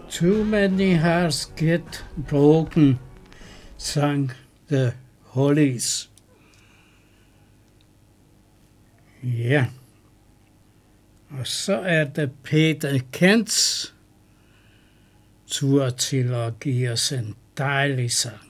Too many hearts get broken, sang The Hollies. Ja, og så er det Peter Kents tur til at give os en dejlig sang.